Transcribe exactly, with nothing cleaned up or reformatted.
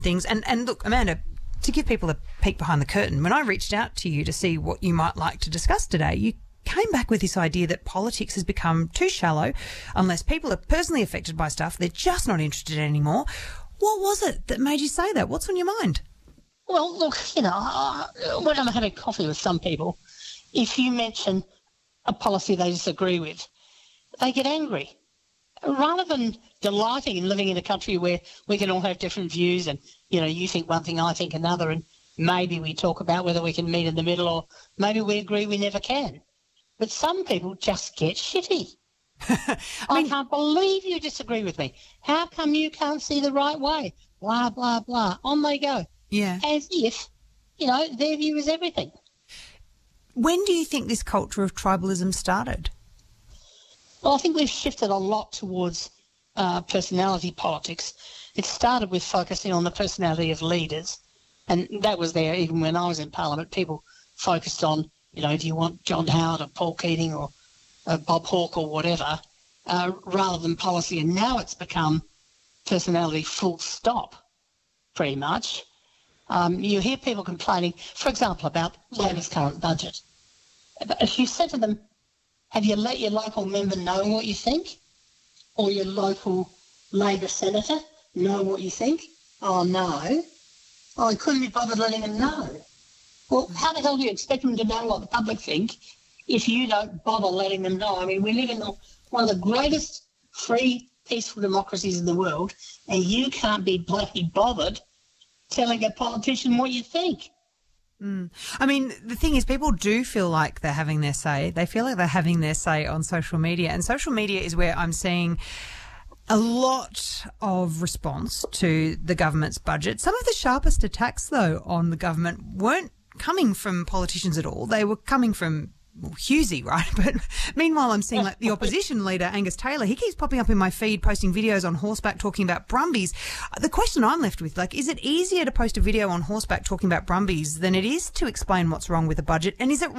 things. And, and look, Amanda, to give people a peek behind the curtain, when I reached out to you to see what you might like to discuss today, you came back with this idea that politics has become too shallow. Unless people are personally affected by stuff, they're just not interested anymore. What was it that made you say that? What's on your mind? Well, look, you know, uh, when I'm having coffee with some people, if you mention a policy they disagree with, they get angry. Rather than delighting in living in a country where we can all have different views and, you know, you think one thing, I think another, and maybe we talk about whether we can meet in the middle or maybe we agree we never can. But some people just get shitty. I, mean, I can't believe you disagree with me. How come you can't see the right way? Blah, blah, blah. On they go. Yeah. As if, you know, their view is everything. When do you think this culture of tribalism started? Well, I think we've shifted a lot towards uh, personality politics. It started with focusing on the personality of leaders, and that was there even when I was in Parliament. People focused on, you know, do you want John Howard or Paul Keating or uh, Bob Hawke or whatever, uh, rather than policy. And now it's become personality full stop, pretty much. Um, you hear people complaining, for example, about Labor's current budget. If you said to them, have you let your local member know what you think? Or your local Labor senator know what you think? Oh, no. Oh, I couldn't be bothered letting them know. Well, how the hell do you expect them to know what the public think if you don't bother letting them know? I mean, we live in the, one of the greatest free, peaceful democracies in the world, and you can't be bloody bothered telling a politician what you think. Mm. I mean, the thing is, people do feel like they're having their say. They feel like they're having their say on social media. And social media is where I'm seeing a lot of response to the government's budget. Some of the sharpest attacks, though, on the government weren't coming from politicians at all. They were coming from well, Husey, right? But meanwhile, I'm seeing like the opposition leader, Angus Taylor, he keeps popping up in my feed, posting videos on horseback talking about Brumbies. The question I'm left with, like, is it easier to post a video on horseback talking about Brumbies than it is to explain what's wrong with the budget? And is it